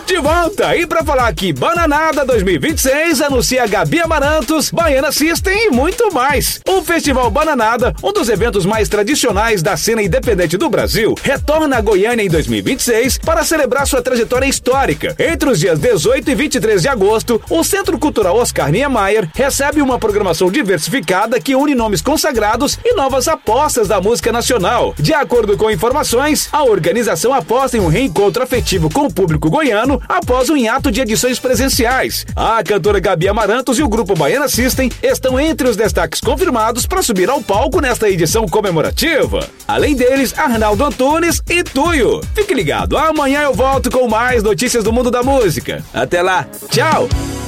De volta! E pra falar que Bananada 2026 anuncia Gabi Amarantos, Baiana System e muito mais. O Festival Bananada, um dos eventos mais tradicionais da cena independente do Brasil, retorna a Goiânia em 2026 para celebrar sua trajetória histórica. Entre os dias 18 e 23 de agosto, o Centro Cultural Oscar Niemeyer recebe uma programação diversificada que une nomes consagrados e novas apostas da música nacional. De acordo com informações, a organização aposta em um reencontro afetivo com o público goiano após um hiato de edições presenciais. A cantora Gabi Amarantos e o grupo Baiana System estão entre os destaques confirmados para subir ao palco nesta edição comemorativa. Além deles, Arnaldo Antunes e Tuyo. Fique ligado, amanhã eu volto com mais notícias do mundo da música. Até lá, tchau!